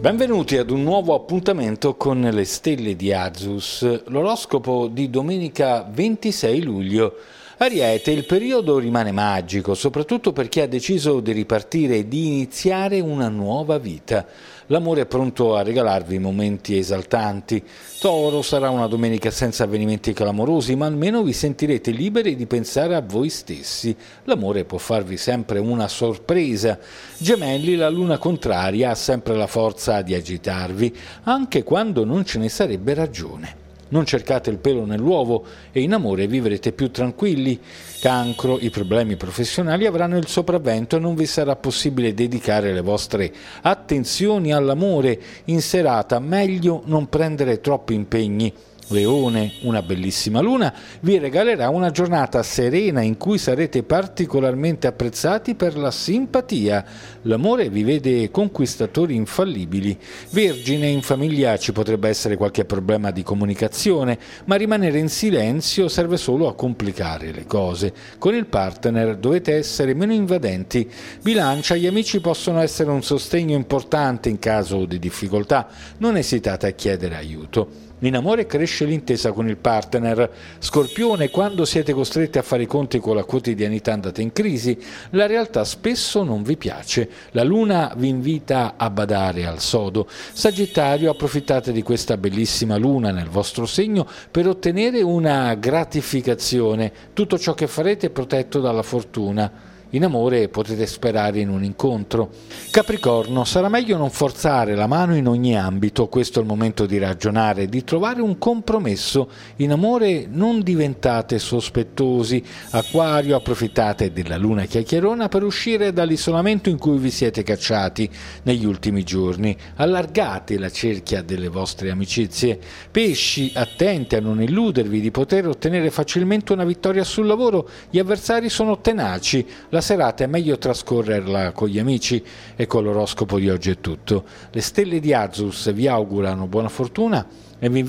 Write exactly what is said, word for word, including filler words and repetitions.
Benvenuti ad un nuovo appuntamento con le stelle di Azus, l'oroscopo di domenica ventisei luglio. Ariete, il periodo rimane magico, soprattutto per chi ha deciso di ripartire e di iniziare una nuova vita. L'amore è pronto a regalarvi momenti esaltanti. Toro, sarà una domenica senza avvenimenti clamorosi, ma almeno vi sentirete liberi di pensare a voi stessi. L'amore può farvi sempre una sorpresa. Gemelli, la luna contraria ha sempre la forza di agitarvi, anche quando non ce ne sarebbe ragione. Non cercate il pelo nell'uovo e in amore vivrete più tranquilli. Cancro, i problemi professionali avranno il sopravvento e non vi sarà possibile dedicare le vostre attenzioni all'amore. In serata meglio non prendere troppi impegni. Leone, una bellissima luna vi regalerà una giornata serena in cui sarete particolarmente apprezzati per la simpatia. L'amore vi vede conquistatori infallibili. Vergine, in famiglia ci potrebbe essere qualche problema di comunicazione, ma rimanere in silenzio serve solo a complicare le cose. Con il partner dovete essere meno invadenti. Bilancia, gli amici possono essere un sostegno importante in caso di difficoltà. Non esitate a chiedere aiuto. In amore cresce l'intesa con il partner. Scorpione, quando siete costretti a fare i conti con la quotidianità andata in crisi, la realtà spesso non vi piace. La luna vi invita a badare al sodo. Sagittario, approfittate di questa bellissima luna nel vostro segno per ottenere una gratificazione. Tutto ciò che farete è protetto dalla fortuna. In amore potete sperare in un incontro. Capricorno, sarà meglio non forzare la mano in ogni ambito, questo è il momento di ragionare, di trovare un compromesso. In amore non diventate sospettosi. Acquario, approfittate della luna chiacchierona per uscire dall'isolamento in cui vi siete cacciati negli ultimi giorni. Allargate la cerchia delle vostre amicizie. Pesci, attenti a non illudervi di poter ottenere facilmente una vittoria sul lavoro, gli avversari sono tenaci. La serata è meglio trascorrerla con gli amici. E con l'oroscopo di oggi è tutto. Le stelle di Azus vi augurano buona fortuna e vi